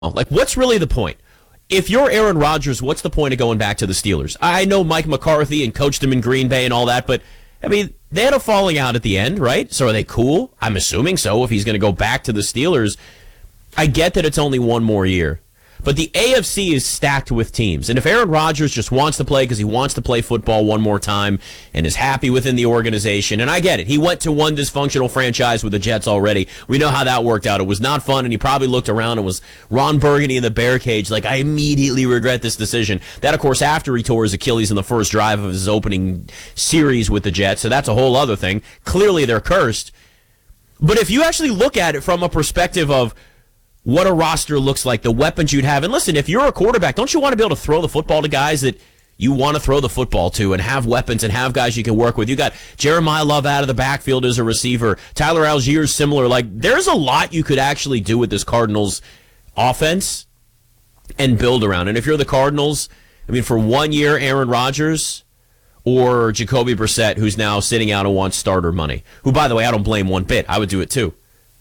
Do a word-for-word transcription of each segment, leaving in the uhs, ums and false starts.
Like, what's really the point? If you're Aaron Rodgers, what's the point of going back to the Steelers? I know Mike McCarthy and coached him in Green Bay and all that, but, I mean, they had a falling out at the end, right? So are they cool? I'm assuming so if he's going to go back to the Steelers. I get that it's only one more year. But the A F C is stacked with teams. And if Aaron Rodgers just wants to play because he wants to play football one more time and is happy within the organization, and I get it. He went to one dysfunctional franchise with the Jets already. We know how that worked out. It was not fun, and he probably looked around and was Ron Burgundy in the bear cage like, I immediately regret this decision. That, of course, after he tore his Achilles in the first drive of his opening series with the Jets, so that's a whole other thing. Clearly, they're cursed. But if you actually look at it from a perspective of what a roster looks like, the weapons you'd have. And listen, if you're a quarterback, don't you want to be able to throw the football to guys that you want to throw the football to and have weapons and have guys you can work with? You got Jeremiah Love out of the backfield as a receiver. Tyler Algier's similar. Like, there's a lot you could actually do with this Cardinals offense and build around. And if you're the Cardinals, I mean, for one year, Aaron Rodgers or Jacoby Brissett, who's now sitting out and wants starter money, who, by the way, I don't blame one bit. I would do it too.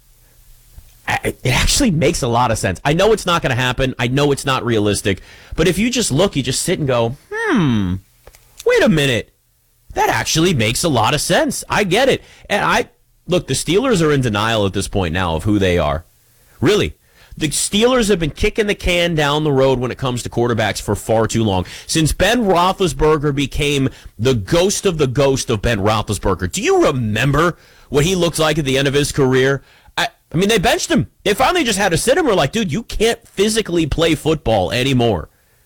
It actually makes a lot of sense. I know it's not going to happen. I know it's not realistic. But if you just look, you just sit and go, hmm, wait a minute. That actually makes a lot of sense. I get it. And I look, the Steelers are in denial at this point now of who they are. Really. The Steelers have been kicking the can down the road when it comes to quarterbacks for far too long. Since Ben Roethlisberger became the ghost of the ghost of Ben Roethlisberger. Do you remember what he looked like at the end of his career? I mean, they benched him. They finally just had to sit him. We're like, dude, you can't physically play football anymore.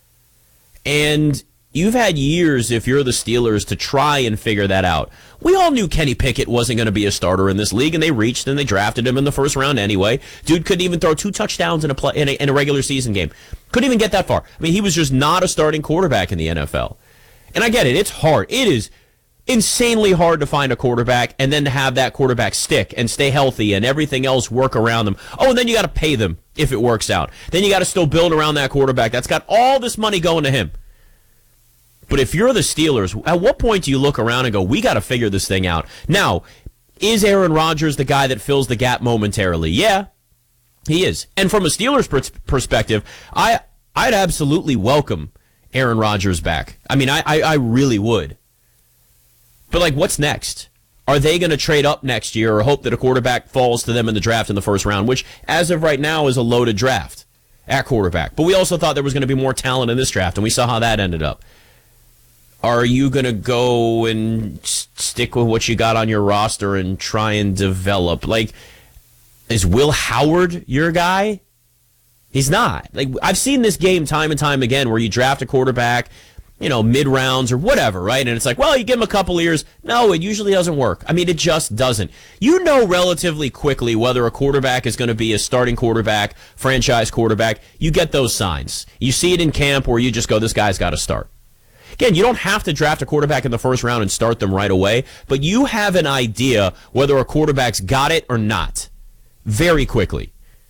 And you've had years, if you're the Steelers, to try and figure that out. We all knew Kenny Pickett wasn't going to be a starter in this league, and they reached and they drafted him in the first round anyway. Dude couldn't even throw two touchdowns in a, play, in a, in a regular season game. Couldn't even get that far. I mean, he was just not a starting quarterback in the N F L. And I get it. It's hard. It is insanely hard to find a quarterback and then to have that quarterback stick and stay healthy and everything else work around them. Oh, and then you got to pay them if it works out. Then you got to still build around that quarterback that's got all this money going to him. But if you're the Steelers, at what point do you look around and go, we got to figure this thing out? Now, is Aaron Rodgers the guy that fills the gap momentarily? Yeah, he is. And from a Steelers pers- perspective, I, I'd absolutely welcome Aaron Rodgers back. I mean, I, I, I really would. But, like, what's next? Are they going to trade up next year or hope that a quarterback falls to them in the draft in the first round, which, as of right now, is a loaded draft at quarterback? But we also thought there was going to be more talent in this draft, and we saw how that ended up. Are you going to go and s- stick with what you got on your roster and try and develop? Like, is Will Howard your guy? He's not. Like, I've seen this game time and time again where you draft a quarterback, you know, mid-rounds or whatever, right? And it's like, well, you give him a couple years. No, it usually doesn't work. I mean, it just doesn't. You know relatively quickly whether a quarterback is going to be a starting quarterback, franchise quarterback. You get those signs. You see it in camp where you just go, this guy's got to start. Again, you don't have to draft a quarterback in the first round and start them right away, but you have an idea whether a quarterback's got it or not very quickly.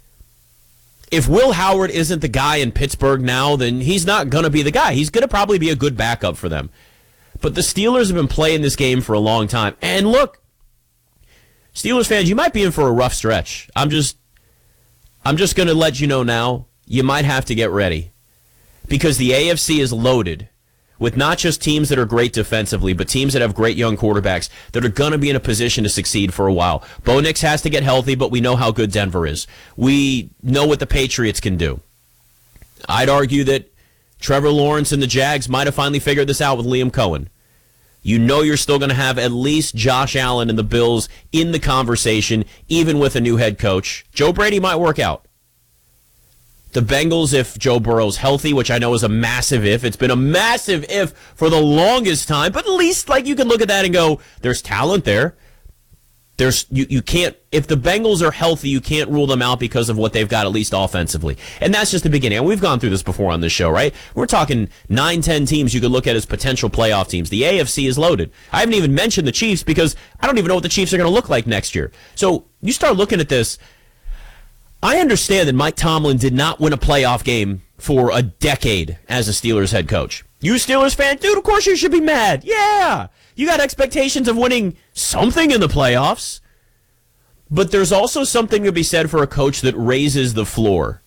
If Will Howard isn't the guy in Pittsburgh now, then he's not going to be the guy. He's going to probably be a good backup for them. But the Steelers have been playing this game for a long time. And look, Steelers fans, you might be in for a rough stretch. I'm just I'm just going to let you know now, you might have to get ready. Because the A F C is loaded with not just teams that are great defensively, but teams that have great young quarterbacks that are going to be in a position to succeed for a while. Bo Nix has to get healthy, but we know how good Denver is. We know what the Patriots can do. I'd argue that Trevor Lawrence and the Jags might have finally figured this out with Liam Cohen. You know you're still going to have at least Josh Allen and the Bills in the conversation, even with a new head coach. Joe Brady might work out. The Bengals, if Joe Burrow's healthy, which I know is a massive if. It's been a massive if for the longest time, but at least like you can look at that and go, there's talent there. There's you, you can't if the Bengals are healthy, you can't rule them out because of what they've got, at least offensively. And that's just the beginning. And we've gone through this before on this show, right? We're talking nine, ten teams you could look at as potential playoff teams. The A F C is loaded. I haven't even mentioned the Chiefs because I don't even know what the Chiefs are going to look like next year. So you start looking at this. I understand that Mike Tomlin did not win a playoff game for a decade as a Steelers head coach. You Steelers fan, dude, of course you should be mad. Yeah, you got expectations of winning something in the playoffs. But there's also something to be said for a coach that raises the floor.